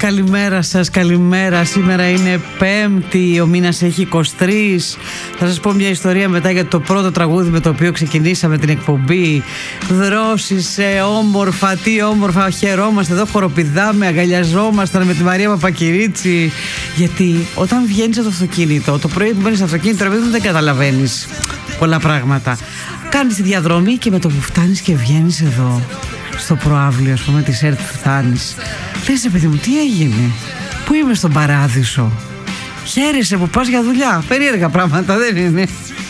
Καλημέρα σας, καλημέρα. Σήμερα είναι Πέμπτη, ο μήνας έχει 23. Θα σας πω μια ιστορία μετά για το πρώτο τραγούδι με το οποίο ξεκινήσαμε την εκπομπή. Δρόσεις, όμορφα, τι όμορφα. Χαιρόμαστε εδώ, χοροπηδάμε, αγκαλιαζόμασταν με τη Μαρία Παπακυρίτσι. Γιατί όταν βγαίνεις από το αυτοκίνητο, το πρωί που μπαίνεις στο αυτοκίνητο, δεν καταλαβαίνεις πολλά πράγματα. Κάνεις τη διαδρομή και με το που φτάνεις και βγαίνεις εδώ στο προαύλιο, ας πούμε, της ΕΡΤ φτάνεις. Λες, παιδί μου, τι έγινε? Πού είμαι στον παράδεισο? Χαίρεσαι που πας για δουλειά? Περίεργα πράγματα, δεν είναι?